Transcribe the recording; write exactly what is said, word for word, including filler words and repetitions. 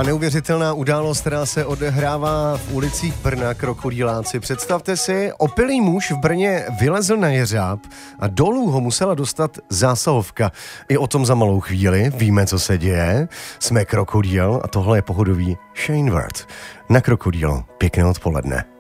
A neuvěřitelná událost, která se odehrává v ulicích Brna, krokodýláci. Představte si, opilý muž v Brně vylezl na jeřáb a dolů ho musela dostat zásahovka. I o tom za malou chvíli, víme, co se děje. Jsme Krokodýl a tohle je pohodový Shane Ward. Na Krokodýl, pěkné odpoledne.